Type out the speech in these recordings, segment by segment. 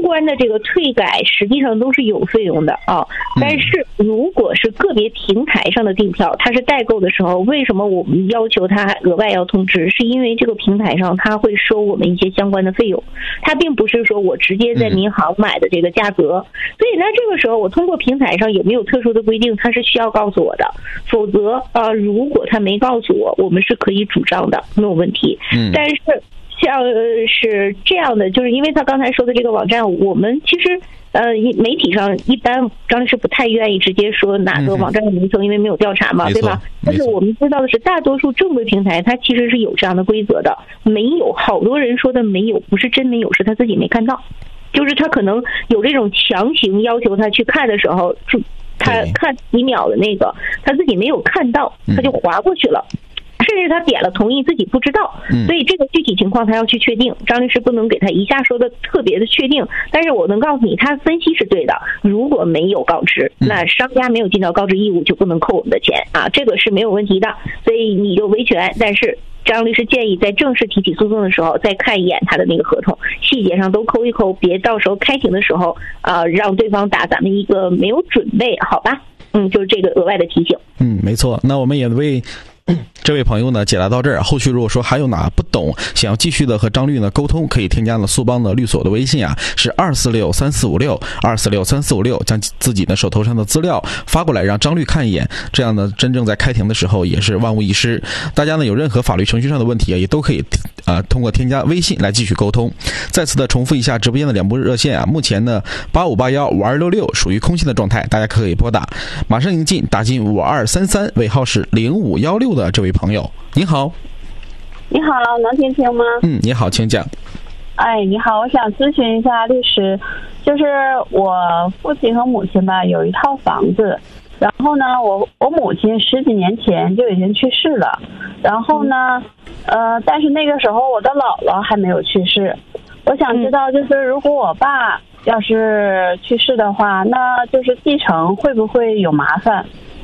关的这个退改实际上都是有费用的啊。但是如果是个别平台上的订票，它是代购的时候，为什么我们要求它额外要通知？是因为这个平台上它会收我们一些相关的费用，它并不是说我直接在民航买的这个价格。所以呢，这个时候我通过平台上有没有特殊的规定，它是需要告诉我的。否则如果他没告诉我，我们是可以主张的，没有问题。但是像是这样的，就是因为他刚才说的这个网站，我们其实媒体上一般张律师不太愿意直接说哪个网站的名称，因为没有调查嘛，对吧？但是我们知道的是，大多数正规平台它其实是有这样的规则的。没有，好多人说的没有，不是真没有，是他自己没看到，就是他可能有这种强行要求他去看的时候，他看几秒的那个，他自己没有看到，他就划过去了。甚至他点了同意，自己不知道，所以这个具体情况他要去确定。张律师不能给他一下说的特别的确定，但是我能告诉你，他分析是对的。如果没有告知，那商家没有尽到告知义务，就不能扣我们的钱啊，这个是没有问题的。所以你就维权，但是张律师建议在正式提起诉讼的时候，再看一眼他的那个合同，细节上都抠一抠，别到时候开庭的时候让对方打咱们一个没有准备，好吧？就是这个额外的提醒。 没错。那我们也为这位朋友呢解答到这儿，后续如果说还有哪不懂，想要继续的和张律呢沟通，可以添加了苏邦的律所的微信啊，是2463456，将自己的手头上的资料发过来，让张律看一眼，这样呢真正在开庭的时候也是万无一失。大家呢有任何法律程序上的问题啊，也都可以通过添加微信来继续沟通。再次的重复一下直播间的两部热线啊，目前呢85815266属于空心的状态，大家可以拨打，马上迎进打进5233，尾号是0516的这位朋友。您好。 你好，能听吗？ 你好，请讲。 你好，我想咨询一下律师，就是我父亲和母亲吧有一套房子，然后呢我母亲10几年前就已经去世了，然后呢但是那个时候我的姥姥还没有去世。我想知道，就是如果我爸要是去世的话，那就是继承会不会有麻烦？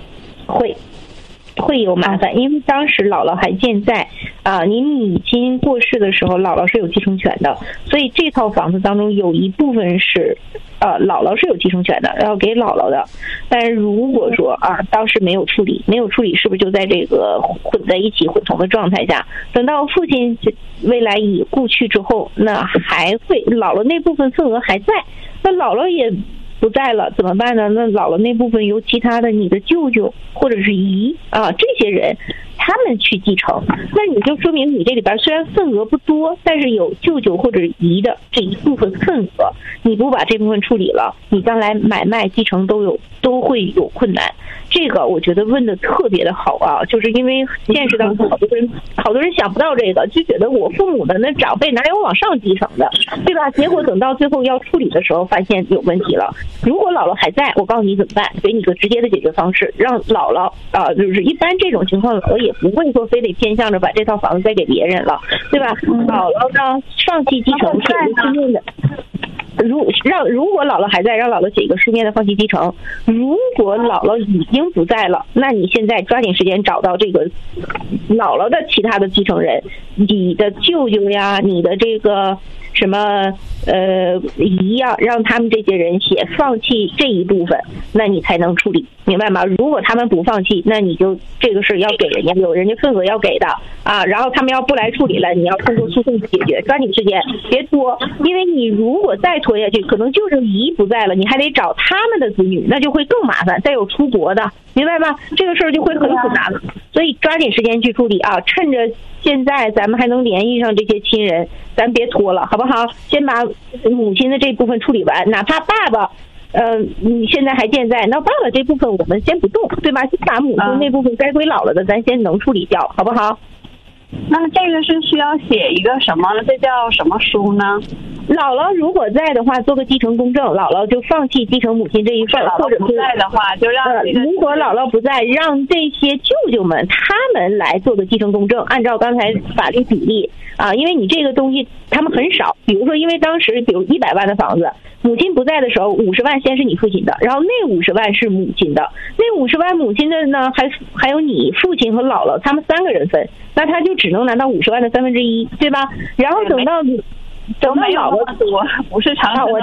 会有麻烦，因为当时姥姥还健在您母亲过世的时候，姥姥是有继承权的，所以这套房子当中有一部分是姥姥是有继承权的，要给姥姥的。但是如果说当时没有处理，是不是就在这个混在一起混同的状态下，等到父亲未来已故去之后，那还会姥姥那部分份额还在，那姥姥也不在了怎么办呢？那姥姥那部分由其他的你的舅舅或者是姨这些人他们去继承，那你就说明你这里边虽然份额不多，但是有舅舅或者姨的这一部分份额，你不把这部分处理了，你将来买卖继承都会有困难。这个我觉得问的特别的好就是因为现实当中好多人想不到这个，就觉得我父母的那长辈哪有往上继承的，对吧？结果等到最后要处理的时候发现有问题了。如果姥姥还在，我告诉你怎么办，给你个直接的解决方式，让姥姥就是一般这种情况姥姥也不会说非得偏向着把这套房子再给别人了，对吧？姥姥呢放弃继承写一个书面的，如果姥姥还在，让姥姥写一个书面的放弃继承。如果姥姥已经不在了，那你现在抓紧时间找到这个姥姥的其他的继承人，你的舅舅呀，你的这个什么姨呀，让他们这些人写放弃这一部分，那你才能处理，明白吗？如果他们不放弃，那你就这个事要给人家，有人家份额要给的然后他们要不来处理了，你要通过诉讼解决，抓紧时间别拖，因为你如果再拖下去，可能就是姨不在了，你还得找他们的子女，那就会更麻烦，再有出国的，明白吧？这个事儿就会很复杂了，所以抓紧时间去处理趁着现在咱们还能联系上这些亲人，咱别拖了，好不好？先把母亲的这部分处理完，哪怕爸爸你现在还健在，那爸爸这部分我们先不动，对吧？先把母亲那部分该归姥姥的咱先能处理掉，好不好？ 那这个是需要写一个什么？这叫什么书呢？ 姥姥如果在的话，做个继承公证，姥姥就放弃继承母亲这一份，或者不在的话，就让如果姥姥不在，让这些舅舅们他们来做个继承公证，按照刚才法律比例因为你这个东西他们很少，比如说因为当时比如100万的房子，母亲不在的时候50万先是你父亲的，然后那50万是母亲的，那50万母亲的呢还有你父亲和姥姥他们3个人分，那他就只能拿到50万的1/3，对吧？然后等到姥姥多，不是常